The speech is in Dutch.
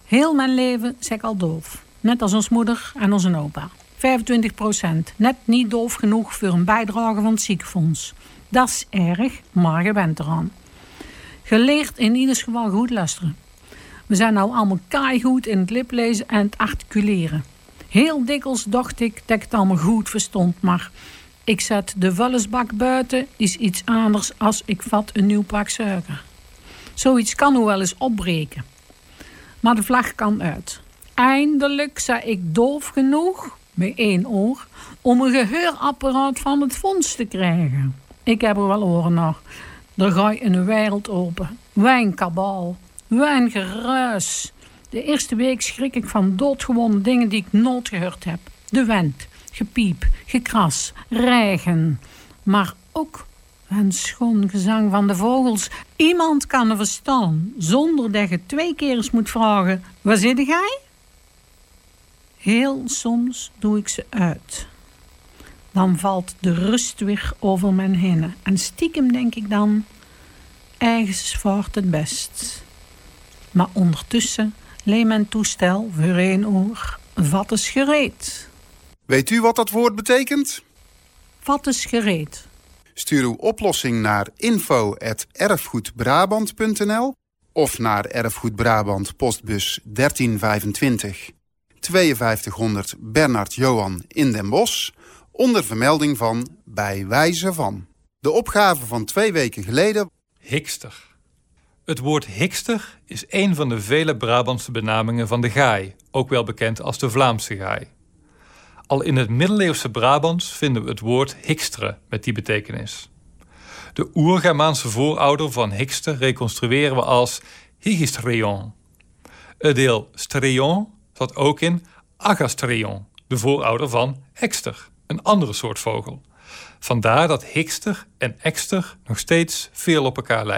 Heel mijn leven zeg ik al doof. Net als ons moeder en onze opa. 25%. Net niet doof genoeg voor een bijdrage van het ziekenfonds. Dat is erg, maar je bent eraan. Je leert in ieder geval goed luisteren. We zijn nou allemaal keigoed in het liplezen en het articuleren. Heel dikwijls dacht ik dat ik het allemaal goed verstond, maar ik zet de vuilnisbak buiten is iets anders als ik vat een nieuw pak suiker. Zoiets kan nog wel eens opbreken. Maar de vlag kan uit. Eindelijk zei ik doof genoeg, met 1 oor, om een gehoorapparaat van het fonds te krijgen. Ik heb er wel oren naar. Er ga je een wereld open. Wijnkabaal, wijngeruis. De eerste week schrik ik van doodgewone dingen die ik nooit gehoord heb. De wind, gepiep, gekras, regen. Maar ook het schoon gezang van de vogels. Iemand kan er verstaan, zonder dat je 2 keer eens moet vragen: waar zit jij? Heel soms doe ik ze uit. Dan valt de rust weer over mijn heen. En stiekem denk ik dan: ergens vaart het best. Maar ondertussen leent mijn toestel voor 1 oor. Vat is gereed. Weet u wat dat woord betekent? Vat is gereed. Stuur uw oplossing naar info@erfgoedbrabant.nl of naar Erfgoed Brabant postbus 1325 5200 Bernard Johan in Den Bosch onder vermelding van bij wijze van. De opgave van 2 weken geleden. Hikster. Het woord hikster is een van de vele Brabantse benamingen van de gaai, ook wel bekend als de Vlaamse gaai. Al in het middeleeuwse Brabants vinden we het woord hiksteren met die betekenis. De oer-Germaanse voorouder van hikster reconstrueren we als higistreion. Het deel streion zat ook in agastreion, de voorouder van ekster, een andere soort vogel. Vandaar dat hikster en ekster nog steeds veel op elkaar lijken.